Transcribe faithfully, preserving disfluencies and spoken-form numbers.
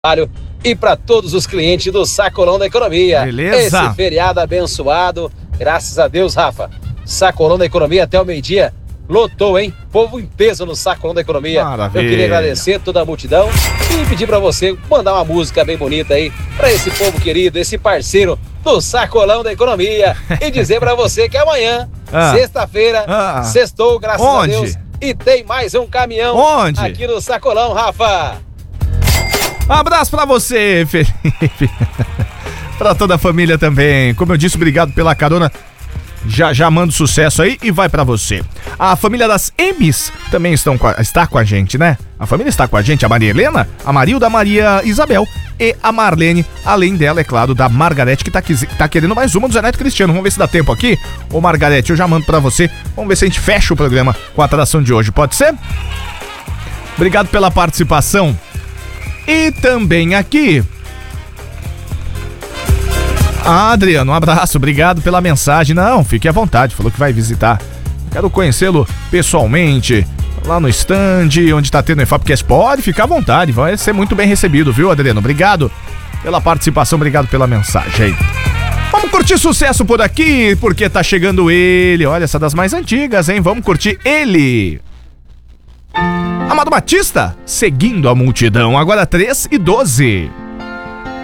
trabalho e para todos os clientes do Sacolão da Economia. Beleza. Esse feriado abençoado, graças a Deus, Rafa. Sacolão da Economia até o meio-dia, lotou, hein? Povo em peso no Sacolão da Economia. Maravilha. Eu queria agradecer toda a multidão e pedir para você mandar uma música bem bonita aí para esse povo querido, esse parceiro do Sacolão da Economia e dizer para você que amanhã, ah. sexta-feira, ah. sextou, graças Onde? a Deus, e tem mais um caminhão Onde? aqui no Sacolão, Rafa. Um abraço pra você, Felipe. Pra toda a família também. Como eu disse, obrigado pela carona. Já já mando sucesso aí e vai pra você. A família das M's também estão com a, está com a gente, né? A família está com a gente, a Maria Helena, a Marilda, a Maria Isabel e a Marlene, além dela, é claro, da Margarete, que tá, tá querendo mais uma do Zé Neto Cristiano. Vamos ver se dá tempo aqui. Ô Margarete, eu já mando pra você. Vamos ver se a gente fecha o programa com a atração de hoje, pode ser? Obrigado pela participação. E também aqui... Ah, Adriano, um abraço, obrigado pela mensagem. Não, fique à vontade, falou que vai visitar. Quero conhecê-lo pessoalmente, lá no stand, onde tá tendo o EFAPcast. Pode ficar à vontade, vai ser muito bem recebido, viu, Adriano? Obrigado pela participação, obrigado pela mensagem. Vamos curtir sucesso por aqui, porque tá chegando ele. Olha, essa das mais antigas, hein? Vamos curtir ele. Amado Batista, seguindo a multidão, agora três e doze.